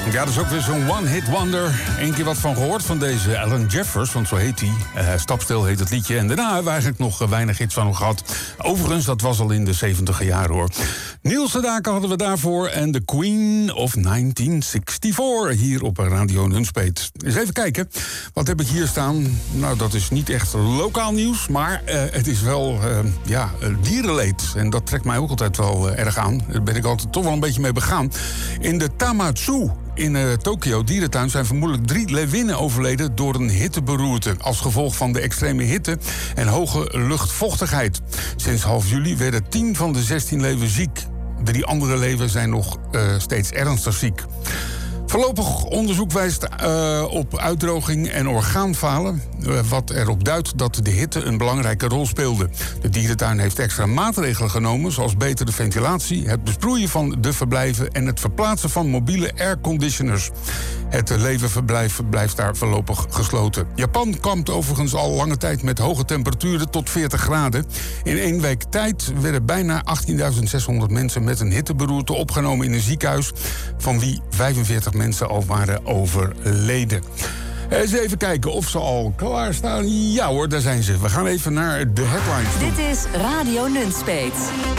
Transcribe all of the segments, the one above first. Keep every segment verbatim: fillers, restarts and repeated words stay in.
Ja, dat is ook weer zo'n one-hit wonder. Eén keer wat van gehoord van deze Alan Jeffers, want zo heet hij. Uh, Stapstil heet het liedje. En daarna hebben we eigenlijk nog weinig hits van hem gehad. Overigens, dat was al in de zeventiger jaren, hoor. Niels Sedaka hadden we daarvoor en The Queen of negentien vierenzestig hier op Radio Nunspeet. Eens even kijken, wat heb ik hier staan? Nou, dat is niet echt lokaal nieuws, maar uh, het is wel uh, ja, dierenleed. En dat trekt mij ook altijd wel uh, erg aan. Daar ben ik altijd toch wel een beetje mee begaan. In de Tamatsu in uh, Tokio, dierentuin, zijn vermoedelijk drie leeuwinnen overleden door een hitteberoerte. Als gevolg van de extreme hitte en hoge luchtvochtigheid. Sinds half juli werden tien van de zestien leeuwen ziek. Drie andere leeuwen zijn nog uh, steeds ernstig ziek. Voorlopig onderzoek wijst uh, op uitdroging en orgaanfalen, uh, wat erop duidt dat de hitte een belangrijke rol speelde. De dierentuin heeft extra maatregelen genomen, zoals betere ventilatie, het besproeien van de verblijven en het verplaatsen van mobiele airconditioners. Het leeuwenverblijf blijft daar voorlopig gesloten. Japan kampt overigens al lange tijd met hoge temperaturen tot veertig graden. In één week tijd werden bijna achttienduizend zeshonderd mensen met een hitteberoerte opgenomen in een ziekenhuis, van wie vijfenveertig mensen al waren overleden. Eens even kijken of ze al klaar staan. Ja hoor, daar zijn ze. We gaan even naar de headlines toe. Dit is Radio Nunspeet.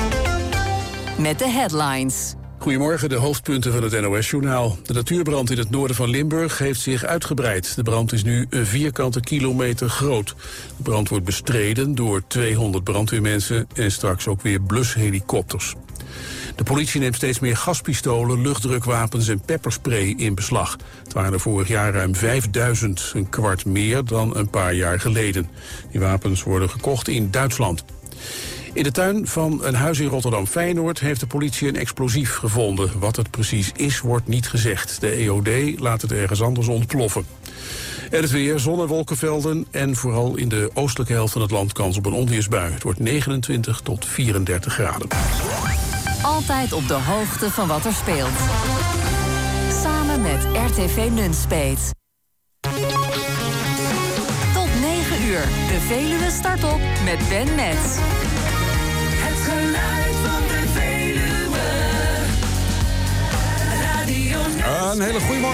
Met de headlines. Goedemorgen, de hoofdpunten van het N O S-journaal. De natuurbrand in het noorden van Limburg heeft zich uitgebreid. De brand is nu een vierkante kilometer groot. De brand wordt bestreden door tweehonderd brandweermensen en straks ook weer blushelikopters. De politie neemt steeds meer gaspistolen, luchtdrukwapens en pepperspray in beslag. Het waren er vorig jaar ruim vijfduizend, een kwart meer dan een paar jaar geleden. Die wapens worden gekocht in Duitsland. In de tuin van een huis in Rotterdam-Feyenoord heeft de politie een explosief gevonden. Wat het precies is, wordt niet gezegd. De E O D laat het ergens anders ontploffen. En het weer, zon- en wolkenvelden en vooral in de oostelijke helft van het land kans op een onweersbui. Het wordt negenentwintig tot vierendertig graden. Altijd op de hoogte van wat er speelt. Samen met R T V Nunspeet. Tot negen uur. De Veluwe start op met Ben Metz. Het geluid van de Veluwe. Radio Nunspeet. Een hele goede morgen.